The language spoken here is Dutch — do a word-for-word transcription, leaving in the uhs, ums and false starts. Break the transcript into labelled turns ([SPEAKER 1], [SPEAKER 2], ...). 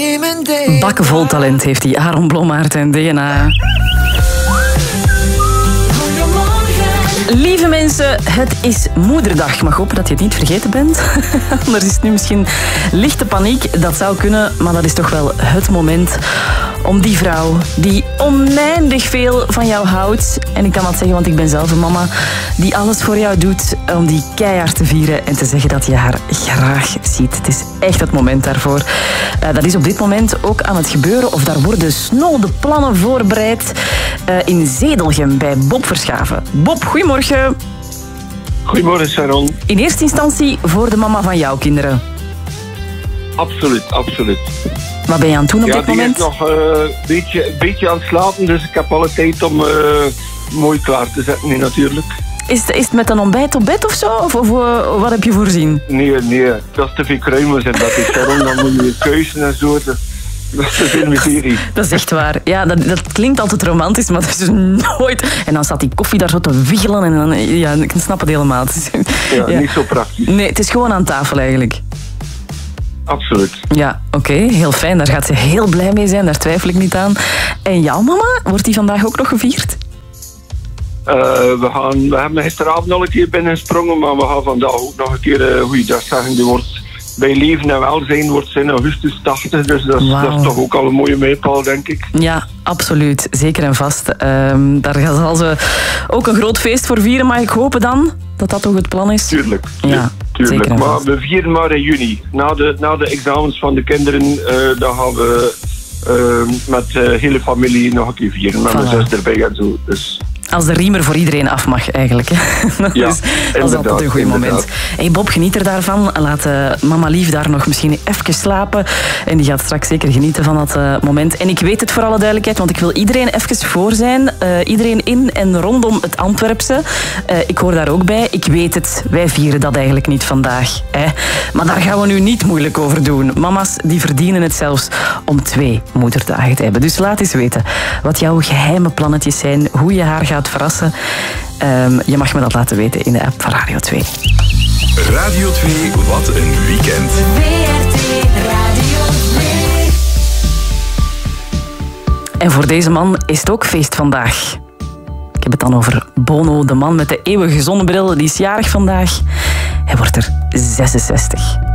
[SPEAKER 1] Bakken vol talent heeft hij, Aaron Blommaert en D N A. Lieve mensen, het is Moederdag. Ik mag hopen dat je het niet vergeten bent. Anders is het nu misschien lichte paniek. Dat zou kunnen, maar dat is toch wel het moment om die vrouw die oneindig veel van jou houdt, en ik kan dat zeggen, want ik ben zelf een mama, die alles voor jou doet, om die keihard te vieren en te zeggen dat je haar graag ziet. Het is echt het moment daarvoor. Uh, dat is op dit moment ook aan het gebeuren, of daar worden snode plannen voorbereid uh, in Zedelgem bij Bob Verschaven. Bob, goedemorgen.
[SPEAKER 2] Goedemorgen, Sharon.
[SPEAKER 1] In eerste instantie voor de mama van jouw kinderen.
[SPEAKER 2] Absoluut, absoluut.
[SPEAKER 1] Wat ben je aan het doen op
[SPEAKER 2] ja,
[SPEAKER 1] dit moment?
[SPEAKER 2] Ja, die is nog een uh, beetje, beetje aan het slapen, dus ik heb alle tijd om uh, mooi klaar te zetten, nee, natuurlijk.
[SPEAKER 1] Is, is het met een ontbijt op bed of zo? Of, of uh, wat heb je voorzien?
[SPEAKER 2] Nee, nee, dat is te veel kruimels en dat is Sharon, dan moet je keuzen en zo. Dat, dat is te veel miserie.
[SPEAKER 1] Dat is echt waar. Ja, dat, dat klinkt altijd romantisch, maar dat is dus nooit. En dan staat die koffie daar zo te wiggelen en dan, ja, ik snap het helemaal. Het is,
[SPEAKER 2] ja,
[SPEAKER 1] ja,
[SPEAKER 2] niet zo praktisch.
[SPEAKER 1] Nee, het is gewoon aan tafel eigenlijk.
[SPEAKER 2] Absoluut.
[SPEAKER 1] Ja, oké, okay, heel fijn. Daar gaat ze heel blij mee zijn, daar twijfel ik niet aan. En jouw mama, wordt die vandaag ook nog gevierd?
[SPEAKER 2] Uh, we, gaan, we hebben gisteravond al een keer binnengesprongen, maar we gaan vandaag ook nog een keer uh, goeiedag zeggen. Die wordt bij leven en welzijn wordt ze in augustus tachtig, dus dat is, wow. dat is toch ook al een mooie mijlpaal, denk ik.
[SPEAKER 1] Ja, absoluut. Zeker en vast. Um, daar zal ze ook een groot feest voor vieren, mag ik hopen dan dat dat toch het plan is?
[SPEAKER 2] Tuurlijk.
[SPEAKER 1] Ja,
[SPEAKER 2] tuurlijk.
[SPEAKER 1] Zeker
[SPEAKER 2] maar we vieren maar in juni. Na de, na de examens van de kinderen, uh, dan gaan we uh, met de uh, hele familie nog een keer vieren. Met voilà. Mijn zus erbij en zo. Dus...
[SPEAKER 1] Als de riemer voor iedereen af mag, eigenlijk. dat,
[SPEAKER 2] ja,
[SPEAKER 1] is, dat is altijd een goed moment. Hey Bob, geniet er daarvan. Laat uh, mama lief daar nog misschien even slapen. En die gaat straks zeker genieten van dat uh, moment. En ik weet het voor alle duidelijkheid, want ik wil iedereen even voor zijn. Uh, iedereen in en rondom het Antwerpse. Uh, ik hoor daar ook bij. Ik weet het, wij vieren dat eigenlijk niet vandaag. Hè? Maar daar gaan we nu niet moeilijk over doen. Mama's die verdienen het zelfs om twee moederdagen te hebben. Dus laat eens weten wat jouw geheime plannetjes zijn. Hoe je haar gaat verrassen. Um, je mag me dat laten weten in de app van Radio twee.
[SPEAKER 3] Radio twee, wat een weekend.
[SPEAKER 4] W R T Radio twee.
[SPEAKER 1] En voor deze man is het ook feest vandaag. Ik heb het dan over Bono, de man met de eeuwige zonnebril. Die is jarig vandaag. Hij wordt er zesenzestig.